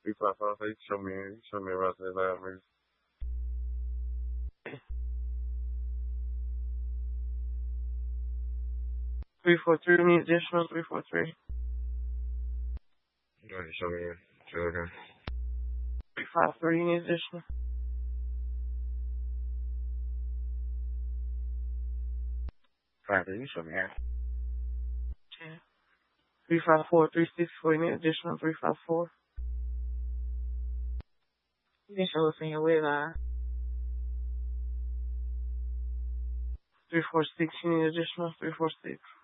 355. So you show me around the last race. 343 need additional. 343. Go ahead, show me again. 353 need additional. 5, you show me here. 354, 364, you need additional. 354. You can show us in your weight line. 346, you need additional. 346.